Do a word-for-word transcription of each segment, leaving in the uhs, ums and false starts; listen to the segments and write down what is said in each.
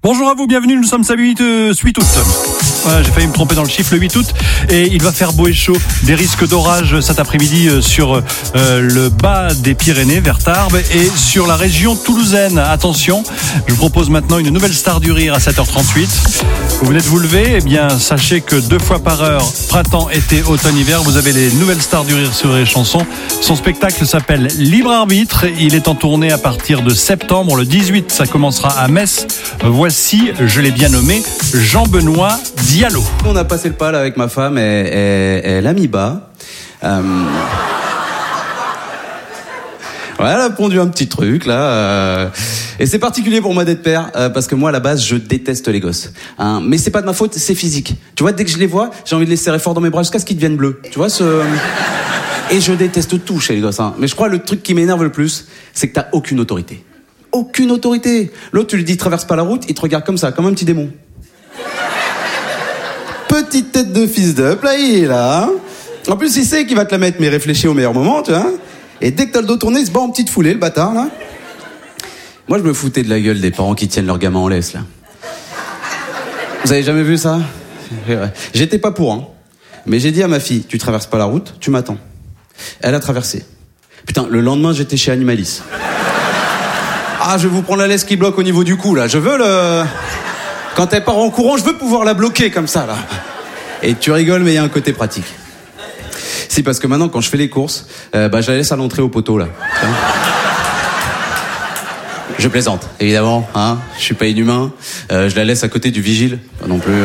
Bonjour à vous, bienvenue, nous sommes samedi euh, huit août. Voilà, j'ai failli me tromper dans le chiffre, le huit août. Et il va faire beau et chaud. Des risques d'orage cet après-midi sur euh, le bas des Pyrénées, vers Tarbes, et sur la région toulousaine. Attention, je vous propose maintenant une nouvelle star du rire à sept heures trente-huit. Vous venez de vous lever, eh bien, sachez que deux fois par heure, printemps, été, automne, hiver, vous avez les nouvelles stars du rire sur les chansons. Son spectacle s'appelle Libre Arbitre. Il est en tournée à partir de septembre. Le dix-huit, ça commencera à Metz. Voici, je l'ai bien nommé, Jean-Benoît Diallo. On a passé le pas là avec ma femme et, et, et elle a mis bas. Euh... Ouais, elle a pondu un petit truc là. Euh... Et c'est particulier pour moi d'être père euh, parce que moi à la base je déteste les gosses. Hein. Mais c'est pas de ma faute, c'est physique. Tu vois, dès que je les vois, j'ai envie de les serrer fort dans mes bras jusqu'à ce qu'ils deviennent bleus. Tu vois ce. Et je déteste tout chez les gosses. Hein. Mais je crois que le truc qui m'énerve le plus, c'est que t'as aucune autorité. Aucune autorité. L'autre, tu lui dis traverse pas la route, il te regarde comme ça, comme un petit démon. Petite tête de fils de là, il est là. Hein. En plus, il sait qu'il va te la mettre, mais réfléchis au meilleur moment, tu vois. Et dès que t'as le dos tourné, il se bat en petite foulée, le bâtard, là. Moi, je me foutais de la gueule des parents qui tiennent leur gamin en laisse, là. Vous avez jamais vu ça? J'étais pas pour, hein. Mais j'ai dit à ma fille, tu traverses pas la route, tu m'attends. Elle a traversé. Putain, le lendemain, j'étais chez Animalis. Ah, je vais vous prendre la laisse qui bloque au niveau du cou, là. Je veux le... Quand elle part en courant, je veux pouvoir la bloquer comme ça, là. Et tu rigoles, mais il y a un côté pratique. Si, parce que maintenant, quand je fais les courses, euh, bah, je la laisse à l'entrée au poteau, là. Je plaisante, évidemment, hein. Je suis pas inhumain. Euh, je la laisse à côté du vigile. Pas non plus... Euh...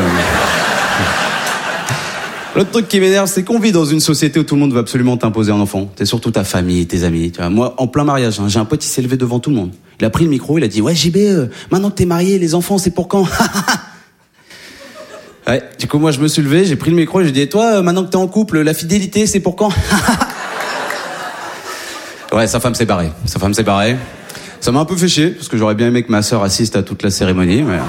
L'autre truc qui m'énerve, c'est qu'on vit dans une société où tout le monde veut absolument t'imposer un enfant. C'est surtout ta famille, tes amis. Tu vois. Moi, en plein mariage, hein, j'ai un pote, il s'est levé devant tout le monde. Il a pris le micro, il a dit « Ouais, J B, euh, maintenant que t'es marié, les enfants, c'est pour quand ?» Ouais, du coup, moi, je me suis levé, j'ai pris le micro et j'ai dit « Et toi, euh, maintenant que t'es en couple, la fidélité, c'est pour quand ?» Ouais, sa femme s'est barrée. Sa femme s'est barrée. Ça m'a un peu fait chier, parce que j'aurais bien aimé que ma sœur assiste à toute la cérémonie, mais...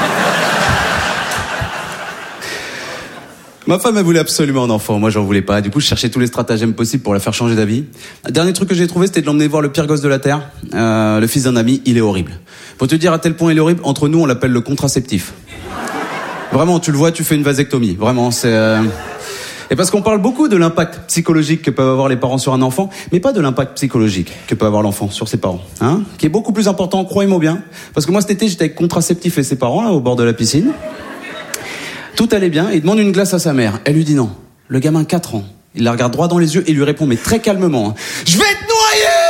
Ma femme, elle voulait absolument un enfant. Moi, j'en voulais pas. Du coup, je cherchais tous les stratagèmes possibles pour la faire changer d'avis. Le dernier truc que j'ai trouvé, c'était de l'emmener voir le pire gosse de la Terre. Euh, le fils d'un ami, il est horrible. Faut te dire à tel point il est horrible, entre nous, on l'appelle le contraceptif. Vraiment, tu le vois, tu fais une vasectomie. Vraiment, c'est... Euh... Et parce qu'on parle beaucoup de l'impact psychologique que peuvent avoir les parents sur un enfant, mais pas de l'impact psychologique que peut avoir l'enfant sur ses parents. Hein, qui est beaucoup plus important, croyez-moi bien. Parce que moi, cet été, j'étais avec contraceptif et ses parents, là, au bord de la piscine. Tout allait bien, il demande une glace à sa mère. Elle lui dit non. Le gamin, quatre ans. Il la regarde droit dans les yeux et lui répond, mais très calmement, « Je vais te noyer !»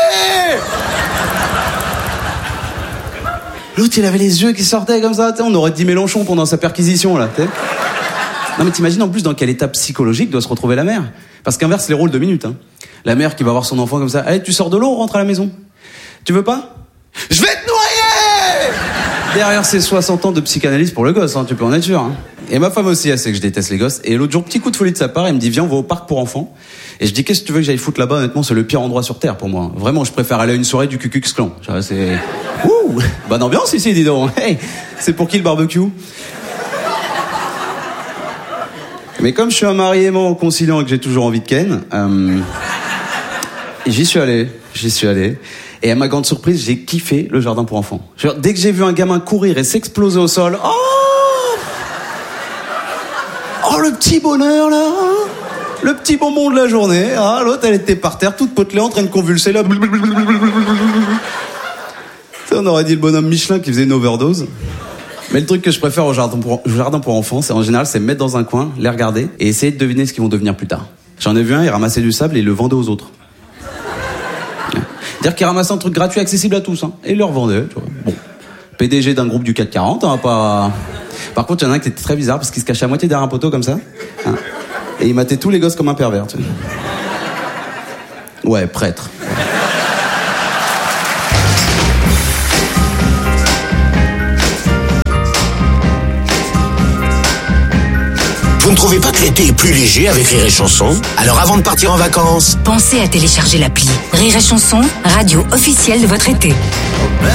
L'autre, il avait les yeux qui sortaient comme ça. On aurait dit Mélenchon pendant sa perquisition, là. T'sais. Non, mais t'imagines en plus dans quelle étape psychologique doit se retrouver la mère. Parce qu'inverse les rôles de minutes. Hein. La mère qui va voir son enfant comme ça. « Allez, tu sors de l'eau, on rentre à la maison. Tu veux pas ?»« Je vais te noyer !» Derrière ces soixante ans de psychanalyse pour le gosse, hein, tu peux en être sûr. Hein. Et ma femme aussi, elle sait que je déteste les gosses. Et l'autre jour, petit coup de folie de sa part, elle me dit, viens, on va au parc pour enfants. Et je dis, qu'est-ce que tu veux que j'aille foutre là-bas? Honnêtement, c'est le pire endroit sur Terre pour moi. Vraiment, je préfère aller à une soirée du Ku Klux Klan. C'est... Ouh, bonne ambiance ici, dis donc. Hey, c'est pour qui le barbecue? Mais comme je suis un mari aimant, conciliant et que j'ai toujours envie de ken, euh... j'y suis allé, j'y suis allé. Et à ma grande surprise, j'ai kiffé le jardin pour enfants. Genre, dès que j'ai vu un gamin courir et s'exploser au sol, oh, oh le petit bonheur là, le petit bonbon de la journée. Ah, l'autre, elle était par terre, toute potelée, en train de convulser là. Ça, on aurait dit le bonhomme Michelin qui faisait une overdose. Mais le truc que je préfère au jardin pour, au jardin pour enfants, c'est en général, c'est me mettre dans un coin, les regarder et essayer de deviner ce qu'ils vont devenir plus tard. J'en ai vu un, il ramassait du sable et il le vendait aux autres. C'est-à-dire qu'il ramassait un truc gratuit, accessible à tous, hein, et il le revendait, tu vois. Bon, P D G d'un groupe du CAC quarante, hein, pas... Par contre, il y en a un qui était très bizarre, parce qu'il se cachait à moitié derrière un poteau, comme ça, hein, et il matait tous les gosses comme un pervers, tu vois. Ouais, prêtre. Vous ne trouvez pas que l'été est plus léger avec Rire et Chanson? Alors avant de partir en vacances, pensez à télécharger l'appli Rire et Chanson, radio officielle de votre été.